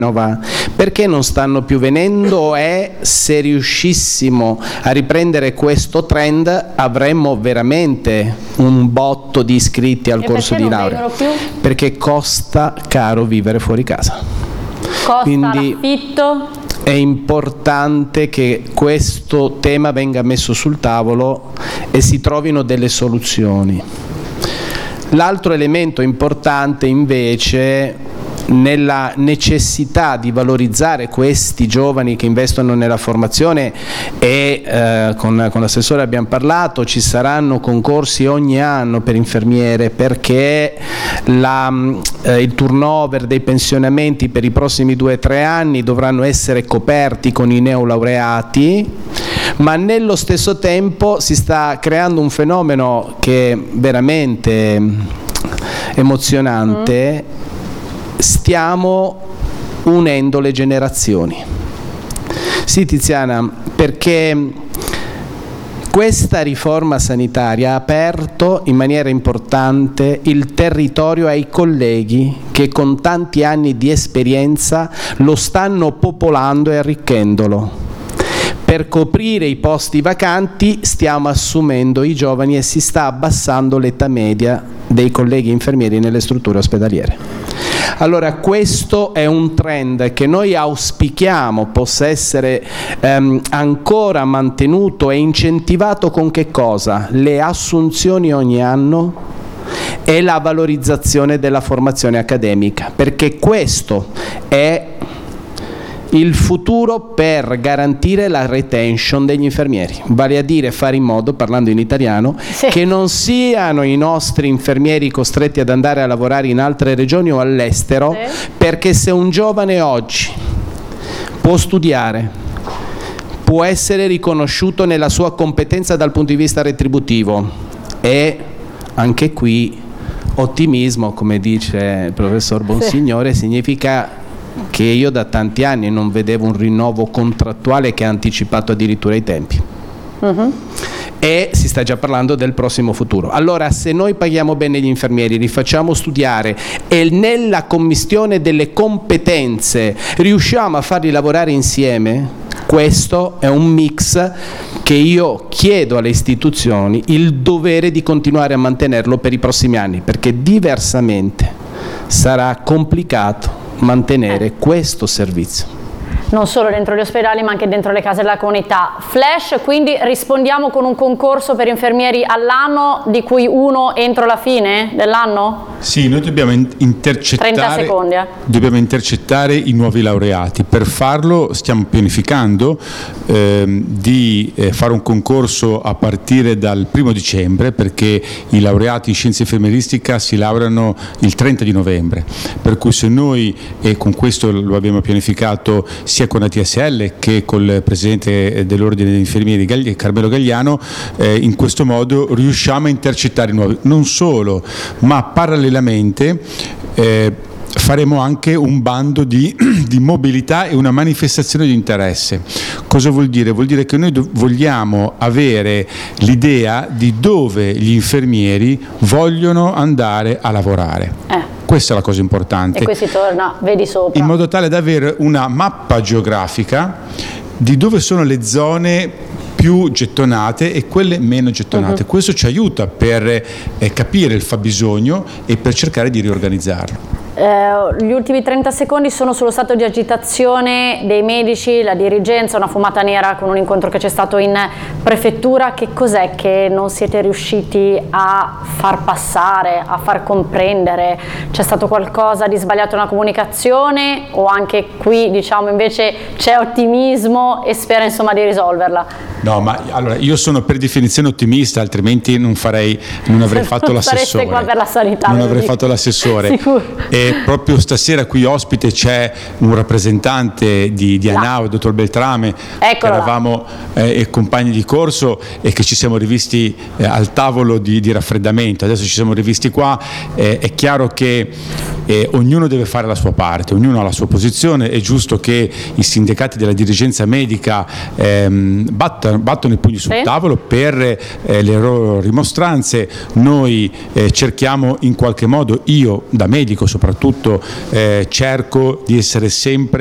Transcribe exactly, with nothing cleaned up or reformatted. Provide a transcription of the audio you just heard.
Perché non stanno più venendo e se riuscissimo a riprendere questo trend avremmo veramente un botto di iscritti al e corso di laurea. Più? Perché costa caro vivere fuori casa. Costa Quindi l'affitto? È importante che questo tema venga messo sul tavolo e si trovino delle soluzioni. L'altro elemento importante invece nella necessità di valorizzare questi giovani che investono nella formazione e eh, con, con l'assessore abbiamo parlato, ci saranno concorsi ogni anno per infermiere perché la, eh, il turnover dei pensionamenti per i prossimi due o tre anni dovranno essere coperti con i neolaureati, ma nello stesso tempo si sta creando un fenomeno che è veramente emozionante. Mm. Stiamo unendo le generazioni. Sì, Tiziana, perché questa riforma sanitaria ha aperto in maniera importante il territorio ai colleghi che con tanti anni di esperienza lo stanno popolando e arricchendolo. Per coprire i posti vacanti stiamo assumendo i giovani e si sta abbassando l'età media dei colleghi infermieri nelle strutture ospedaliere. Allora questo è un trend che noi auspichiamo possa essere ehm, ancora mantenuto e incentivato con che cosa? Le assunzioni ogni anno e la valorizzazione della formazione accademica, perché questo è il futuro per garantire la retention degli infermieri, vale a dire fare in modo, parlando in italiano, sì, che non siano i nostri infermieri costretti ad andare a lavorare in altre regioni o all'estero, sì, perché se un giovane oggi può studiare, può essere riconosciuto nella sua competenza dal punto di vista retributivo e anche qui ottimismo, come dice il professor Bonsignore, sì, significa che io da tanti anni non vedevo un rinnovo contrattuale che ha anticipato addirittura i tempi. Uh-huh. E si sta già parlando del prossimo futuro. Allora, se noi paghiamo bene gli infermieri, li facciamo studiare e nella commistione delle competenze riusciamo a farli lavorare insieme, questo è un mix che io chiedo alle istituzioni il dovere di continuare a mantenerlo per i prossimi anni, perché diversamente sarà complicato mantenere eh. questo servizio. Non solo dentro gli ospedali ma anche dentro le case della comunità. Flash, quindi rispondiamo con un concorso per infermieri all'anno, di cui uno entro la fine dell'anno? Sì, noi dobbiamo intercettare, trenta secondi, eh. dobbiamo intercettare i nuovi laureati. Per farlo stiamo pianificando ehm, di eh, fare un concorso a partire dal primo dicembre, perché i laureati in scienze infermieristica si laureano il trenta di novembre, per cui se noi, e con questo lo abbiamo pianificato sia con A T S L che col presidente dell'ordine degli infermieri Carmelo Gagliano, eh, in questo modo riusciamo a intercettare i nuovi. Non solo, ma parallelamente eh, faremo anche un bando di, di mobilità e una manifestazione di interesse. Cosa vuol dire? Vuol dire che noi do- vogliamo avere l'idea di dove gli infermieri vogliono andare a lavorare. Eh. Questa è la cosa importante. E qui si torna, vedi sopra. In modo tale da avere una mappa geografica di dove sono le zone più gettonate e quelle meno gettonate. Uh-huh. Questo ci aiuta per eh, capire il fabbisogno e per cercare di riorganizzarlo. Eh, gli ultimi trenta secondi sono sullo stato di agitazione dei medici, la dirigenza, una fumata nera con un incontro che c'è stato in prefettura. Che cos'è che non siete riusciti a far passare, a far comprendere? C'è stato qualcosa di sbagliato nella comunicazione o anche qui diciamo invece c'è ottimismo e spera insomma di risolverla? No, ma allora io sono per definizione ottimista, altrimenti non farei, non avrei fatto l'assessore. Qua per la sanità, non avrei dico. fatto l'assessore. Sicuro. E proprio stasera qui ospite c'è un rappresentante di, di ANAO, il dottor Beltrame, Eccolo che eravamo eh, compagni di corso e che ci siamo rivisti eh, al tavolo di, di raffreddamento. Adesso ci siamo rivisti qua. Eh, è chiaro che eh, ognuno deve fare la sua parte, ognuno ha la sua posizione, è giusto che i sindacati della dirigenza medica ehm, battano, battono i pugni sul sì. tavolo per eh, le loro rimostranze. Noi eh, cerchiamo in qualche modo, io da medico soprattutto, eh, cerco di essere sempre